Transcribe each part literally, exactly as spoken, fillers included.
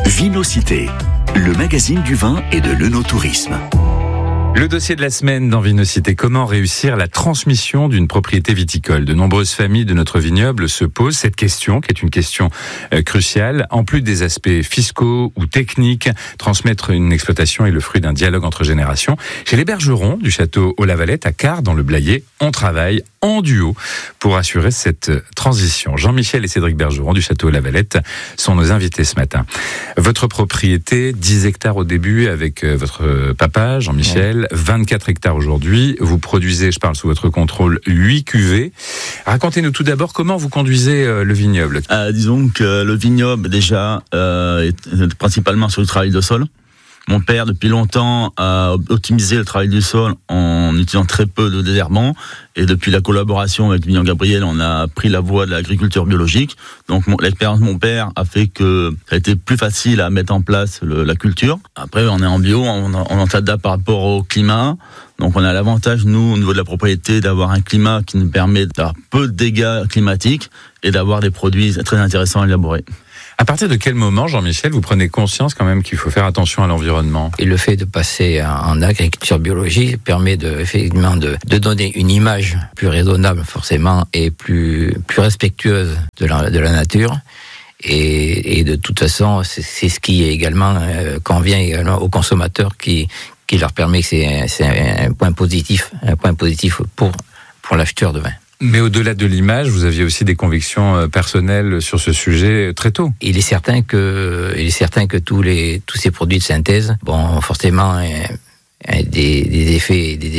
Vinocité, le magazine du vin et de l'œnotourisme. Le dossier de la semaine dans Vinocité, comment réussir la transmission d'une propriété viticole? De nombreuses familles de notre vignoble se posent cette question, qui est une question euh, cruciale. En plus des aspects fiscaux ou techniques, transmettre une exploitation est le fruit d'un dialogue entre générations. Chez les bergerons du château Haut-la-Valette, à Quart, dans le Blayais, on travaille en duo pour assurer cette transition. Jean-Michel et Cédric Bergeron du château Haut-la-Valette sont nos invités ce matin. Votre propriété, dix hectares au début avec votre papa, Jean-Michel, ouais. vingt-quatre hectares aujourd'hui. Vous produisez, je parle sous votre contrôle, huit cuvées. Racontez-nous tout d'abord comment vous conduisez le vignoble. Euh, disons que le vignoble, déjà, euh, est principalement sur le travail de sol. Mon père, depuis longtemps, a optimisé le travail du sol en utilisant très peu de désherbants. Et depuis la collaboration avec Vignon Gabriel, on a pris la voie de l'agriculture biologique. Donc mon, l'expérience de mon père a fait que ça a été plus facile à mettre en place le, la culture. Après, on est en bio, on, on s'adapte par rapport au climat. Donc on a l'avantage, nous, au niveau de la propriété, d'avoir un climat qui nous permet d'avoir peu de dégâts climatiques et d'avoir des produits très intéressants à élaborer. À partir de quel moment, Jean-Michel, vous prenez conscience quand même qu'il faut faire attention à l'environnement? Et le fait de passer en agriculture biologique permet de, effectivement de, de donner une image plus raisonnable forcément et plus, plus respectueuse de la, de la nature. Et, et de toute façon, c'est, c'est ce qui est également euh, convient également aux consommateurs qui, qui leur permet que c'est, c'est un point positif, un point positif pour, pour l'acheteur de vin. Mais au-delà de l'image, vous aviez aussi des convictions personnelles sur ce sujet très tôt. Il est certain que, il est certain que tous les, tous ces produits de synthèse, bon, forcément, Des, des effets, des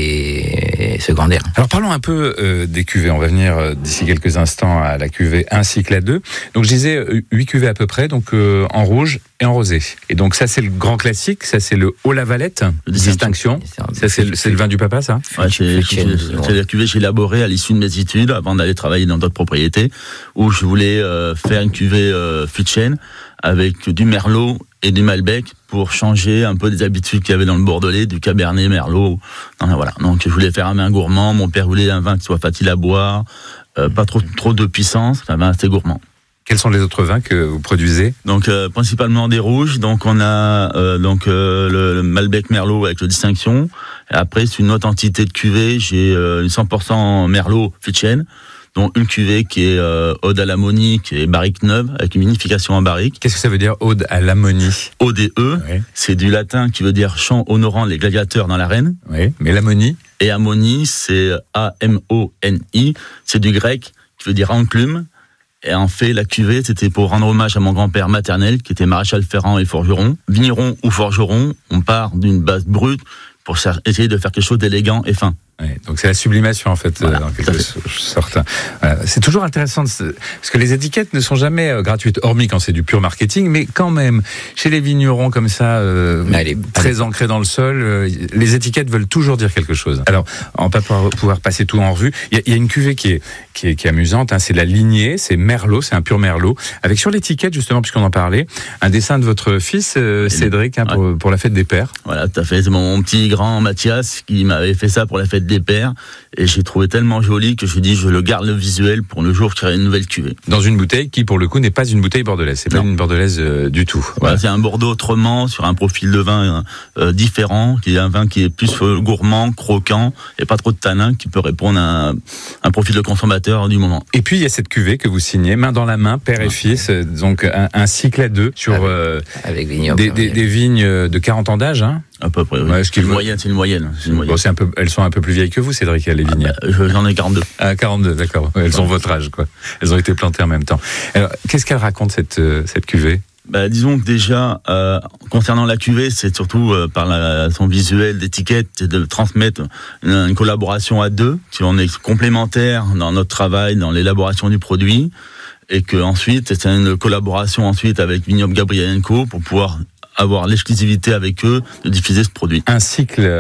effets secondaires. Alors parlons un peu euh, des cuvées. On va venir euh, d'ici quelques instants à la cuvée un cycle à deux. Donc je disais euh, huit cuvées à peu près, donc euh, en rouge et en rosé. Et donc ça c'est le grand classique, ça c'est le Haut-la-Valette, distinction. Ça c'est le, c'est le vin du papa, ça. Ouais, c'est, c'est, c'est la cuvée que j'ai élaborée à l'issue de mes études avant d'aller travailler dans d'autres propriétés où je voulais euh, faire une cuvée euh, fût de chêne avec du merlot et du malbec pour changer un peu des habitudes qu'il y avait dans le bordelais, du cabernet, merlot. Non, voilà. Donc je voulais faire un vin gourmand. Mon père voulait un vin qui soit facile à boire, euh, pas trop trop de puissance, un vin assez gourmand. Quels sont les autres vins que vous produisez? Donc euh, principalement des rouges. Donc on a euh, donc euh, le, le Malbec Merlot avec le distinction. Et après c'est une autre entité de cuvée. J'ai euh, une cent pour cent Merlot fût de chêne, dont une cuvée qui est euh, Ode à l'ammonie, qui est barrique neuve, avec une vinification en barrique. Qu'est-ce que ça veut dire, Ode à l'ammonie? O D E, oui. C'est du latin qui veut dire chant honorant les gladiateurs dans l'arène. Oui, mais l'ammonie? Et ammonie, c'est A M O N I, c'est du grec, qui veut dire enclume. Et en fait, la cuvée, c'était pour rendre hommage à mon grand-père maternel, qui était maréchal ferrant et forgeron. Vigneron ou forgeron, on part d'une base brute pour essayer de faire quelque chose d'élégant et fin. Ouais, donc c'est la sublimation en fait, voilà, dans quelque sorte. Voilà. C'est toujours intéressant de se... parce que les étiquettes ne sont jamais euh, gratuites, hormis quand c'est du pur marketing, mais quand même chez les vignerons comme ça, euh, allez, très allez. ancrés dans le sol, euh, les étiquettes veulent toujours dire quelque chose. Alors, on va pas pouvoir passer tout en revue. Il y, y a une cuvée qui est qui est, qui est amusante, hein, c'est la lignée, c'est Merlot, c'est un pur Merlot, avec sur l'étiquette justement, puisqu'on en parlait, un dessin de votre fils euh, Cédric hein, pour, ouais. pour la fête des pères. Voilà, tout à fait. C'est mon petit grand Mathias qui m'avait fait ça pour la fête des pères, et j'ai trouvé tellement joli que je dis je le garde le visuel pour le jour où je créerai une nouvelle cuvée. Dans une bouteille qui pour le coup n'est pas une bouteille bordelaise, c'est non. pas une bordelaise euh, du tout. Voilà, voilà, c'est un Bordeaux autrement sur un profil de vin euh, différent, qui est un vin qui est plus euh, gourmand, croquant et pas trop de tanin, qui peut répondre à un, un profil de consommateur du moment. Et puis il y a cette cuvée que vous signez main dans la main, père et fils, donc un, un cycle à deux sur avec, euh, avec vignoble, des, des, des vignes de quarante ans d'âge, hein. À peu près, oui. Ouais, c'est, une moyenne, c'est une moyenne. C'est une moyenne. Bon, c'est un peu, elles sont un peu plus vieilles que vous, Cédric, les vignes. Ah bah, j'en ai quarante-deux. Ah, quarante-deux, d'accord. Ouais, elles ouais. ont votre âge, quoi. Elles ont été plantées en même temps. Alors, qu'est-ce qu'elle raconte, cette, cette cuvée? Bah, disons que déjà, euh, concernant la cuvée, c'est surtout euh, par la, son visuel d'étiquette, c'est de transmettre une, une collaboration à deux, si on est complémentaires dans notre travail, dans l'élaboration du produit, et que ensuite, c'est une collaboration ensuite avec Vignoble Gabriel and Co pour pouvoir avoir l'exclusivité avec eux de diffuser ce produit. Un cycle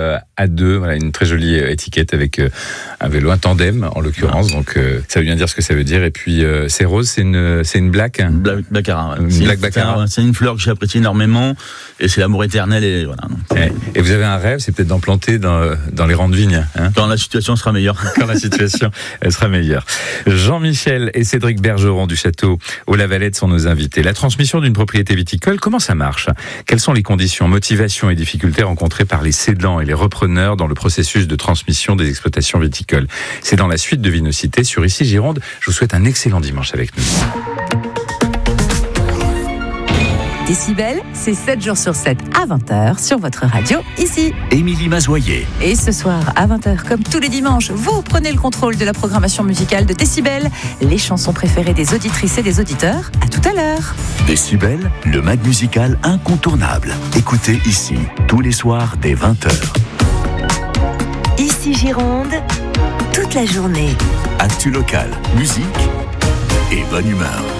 à deux. Voilà, une très jolie étiquette avec euh, un vélo, un tandem en l'occurrence. Ah. Donc euh, ça veut bien dire ce que ça veut dire. Et puis euh, c'est rose, c'est une, c'est une black. Une black baccarat. Ouais. Une c'est black une, baccarat. C'est une fleur que j'apprécie énormément et c'est l'amour éternel et voilà. Et, et vous avez un rêve, c'est peut-être d'en planter dans, dans les rangs de vignes. Hein, quand la situation sera meilleure. Quand la situation elle sera meilleure. Jean-Michel et Cédric Bergeron du château aux Lavalettes sont nos invités. La transmission d'une propriété viticole, comment ça marche? Quelles sont les conditions, motivations et difficultés rencontrées par les cédants et les repreneurs dans le processus de transmission des exploitations viticoles? C'est dans la suite de Vinocité sur Ici Gironde. Je vous souhaite un excellent dimanche avec nous. Décibel, c'est sept jours sur sept à vingt heures sur votre radio, ici. Émilie Mazoyer. Et ce soir, à vingt heures, comme tous les dimanches, vous prenez le contrôle de la programmation musicale de Décibel, les chansons préférées des auditrices et des auditeurs. À tout à l'heure. Décibel, le mag musical incontournable. Écoutez ici, tous les soirs dès vingt heures. Ici Gironde, toute la journée. Actu local, musique et bonne humeur.